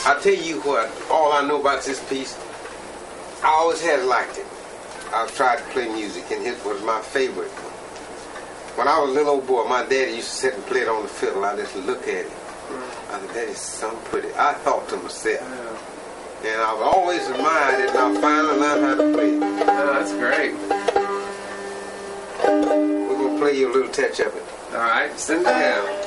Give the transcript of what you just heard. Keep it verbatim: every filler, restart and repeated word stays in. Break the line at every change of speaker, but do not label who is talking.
I tell you what, all I know about this piece, I always have liked it. I've tried to play music, and it was my favorite. When I was a little old boy, my daddy used to sit and play it on the fiddle. I just look at it. I said, that is so pretty. I thought to myself. Yeah. And I've always admired it, and I finally learned how to play it.
Oh, that's great.
We're going to play you a little touch of it.
All right, send it down.